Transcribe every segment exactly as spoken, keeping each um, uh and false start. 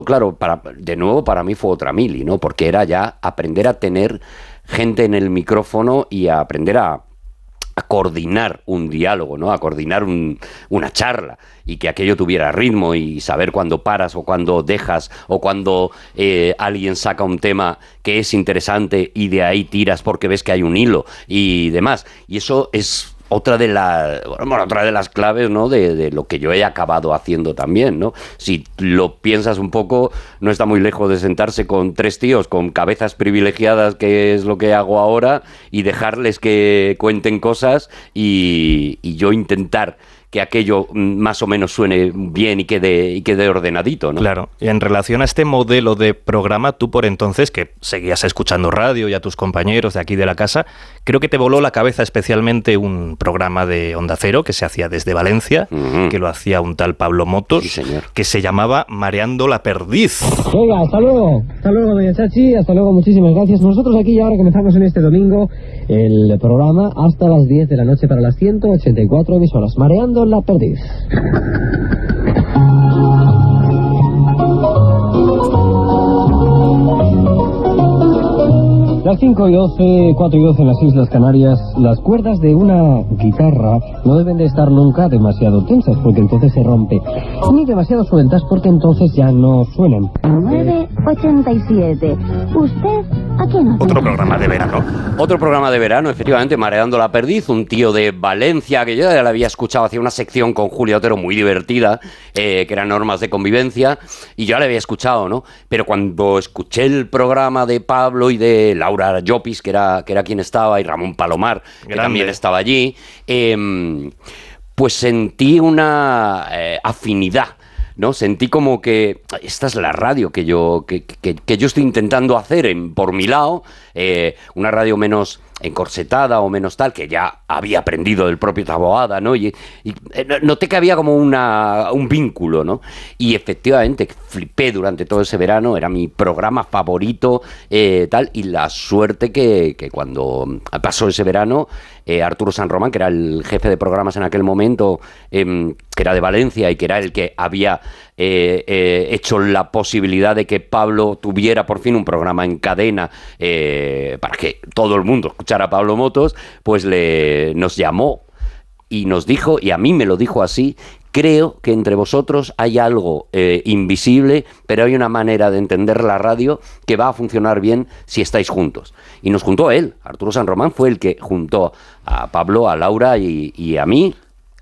claro, para, de nuevo para mí fue otra mili, ¿no? Porque era ya aprender a tener gente en el micrófono y a aprender a, a coordinar un diálogo, ¿no? A coordinar un, una charla y que aquello tuviera ritmo y saber cuándo paras o cuándo dejas o cuando eh, alguien saca un tema que es interesante y de ahí tiras porque ves que hay un hilo y demás. Y eso es otra de las, bueno, otra de las claves, ¿no? De, de lo que yo he acabado haciendo también, ¿no? Si lo piensas un poco, no está muy lejos de sentarse con tres tíos con cabezas privilegiadas, que es lo que hago ahora, y dejarles que cuenten cosas y, y yo intentar que aquello más o menos suene bien y quede, y quede ordenadito, ¿no? Claro. Y en relación a este modelo de programa, tú por entonces, que seguías escuchando radio y a tus compañeros de aquí de la casa, creo que te voló la cabeza especialmente un programa de Onda Cero que se hacía desde Valencia, uh-huh. que lo hacía un tal Pablo Motos, sí, señor. Que se llamaba Mareando la Perdiz. Venga, hasta luego. Hasta luego, doña Chachi. Hasta luego, muchísimas gracias. Nosotros aquí y ahora comenzamos en este domingo el programa hasta las diez de la noche para las ciento ochenta y cuatro emisoras. Mareando la Perdiz. Las cinco y doce, cuatro y doce en las Islas Canarias, las cuerdas de una guitarra no deben de estar nunca demasiado tensas, porque entonces se rompe, ni demasiado sueltas, porque entonces ya no suenan. nueve ochenta y siete. ¿Usted a quién no? Otro programa de verano. Otro programa de verano, efectivamente, Mareando la Perdiz, un tío de Valencia, que yo ya le había escuchado, hacía una sección con Julio Otero muy divertida, eh, que eran normas de convivencia, y yo ya le había escuchado, ¿no? Pero cuando escuché el programa de Pablo y de Laura Llopis, que era, que era quien estaba, y Ramón Palomar, que Grande. También estaba allí, eh, pues sentí una eh, afinidad, ¿no? Sentí como que esta es la radio que yo, que, que, que yo estoy intentando hacer en, por mi lado, eh, una radio menos encorsetada o menos tal, que ya había aprendido del propio Taboada, ¿no? Y, y noté que había como una, un vínculo, ¿no? Y efectivamente flipé durante todo ese verano, era mi programa favorito, eh, tal, y la suerte que, que cuando pasó ese verano, eh, Arturo San Román, que era el jefe de programas en aquel momento, eh, que era de Valencia y que era el que había eh, eh, hecho la posibilidad de que Pablo tuviera por fin un programa en cadena eh, para que todo el mundo escuchara a Pablo Motos, pues le, nos llamó y nos dijo, y a mí me lo dijo así: creo que entre vosotros hay algo eh, invisible, pero hay una manera de entender la radio que va a funcionar bien si estáis juntos. Y nos juntó él, Arturo San Román fue el que juntó a Pablo, a Laura y, y a mí,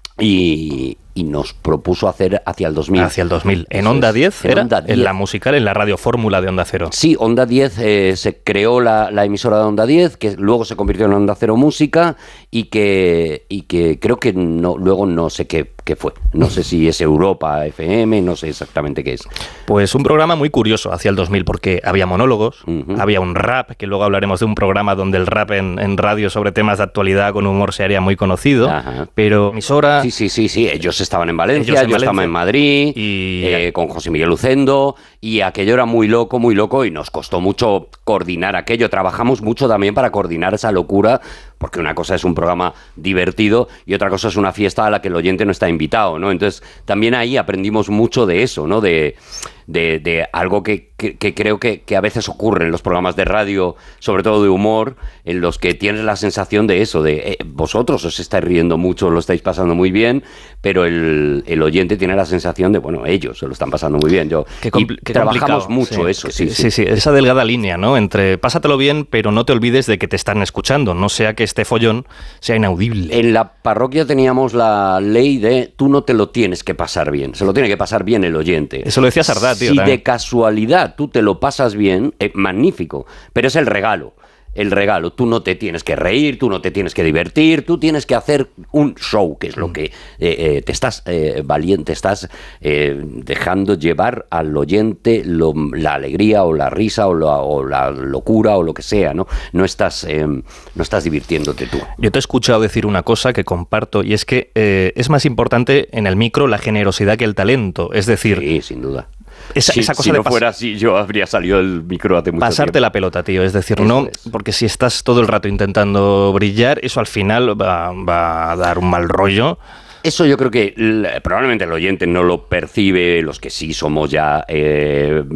y, y nos propuso hacer hacia el dos mil. Hacia el dos mil. ¿En Onda diez era? Onda diez. En la musical, en la radio fórmula de Onda Cero. Sí, Onda diez, eh, se creó la, la emisora de Onda diez, que luego se convirtió en Onda Cero Música, y que, y que creo que no, luego no sé qué, qué fue. No sé si es Europa F M, no sé exactamente qué es. Pues un programa muy curioso hacia el dos mil, porque había monólogos, uh-huh. había un rap, que luego hablaremos de un programa donde el rap en, en radio sobre temas de actualidad con humor se haría muy conocido, Ajá. pero emisora... Sí, sí, sí, sí, ellos estaban en Valencia, ellos en yo Valencia. estaba en Madrid, y... eh, con José Miguel Lucendo, y aquello era muy loco, muy loco, y nos costó mucho coordinar aquello. Trabajamos mucho también para coordinar esa locura, porque una cosa es un programa divertido y otra cosa es una fiesta a la que el oyente no está invitado, ¿no? Entonces, también ahí aprendimos mucho de eso, ¿no? De, de, de algo que, que, que creo que, que a veces ocurre en los programas de radio, sobre todo de humor, en los que tienes la sensación de eso, de eh, vosotros os estáis riendo mucho, lo estáis pasando muy bien, pero el, el oyente tiene la sensación de, bueno, ellos se lo están pasando muy bien. Yo, qué compl- y trabajamos mucho sí, eso, sí sí, sí, sí. sí, esa delgada línea, ¿no? Entre pásatelo bien, pero no te olvides de que te están escuchando, no sea que este follón sea inaudible. En la parroquia teníamos la ley de tú no te lo tienes que pasar bien, se lo tiene que pasar bien el oyente. Eso lo decía Sardá, tío. Si también. de casualidad tú te lo pasas bien, eh, magnífico, pero es el regalo. El regalo, tú no te tienes que reír, tú no te tienes que divertir, tú tienes que hacer un show, que es lo que eh, eh, te estás eh, valiente, estás eh, dejando llevar al oyente lo, la alegría o la risa o la, o la locura o lo que sea, ¿no? No estás, eh, no estás divirtiéndote tú. Yo te he escuchado decir una cosa que comparto, y es que eh, es más importante en el micro la generosidad que el talento, es decir... Sí, sin duda. Esa, si, esa cosa si de no pas- fuera así, yo habría salido del micro hace mucho pasarte tiempo. la pelota, tío. Es decir, Eso no, es. Porque si estás todo el rato intentando brillar, eso al final va, va a dar un mal rollo. Eso yo creo que l- probablemente el oyente no lo percibe, los que sí somos ya eh,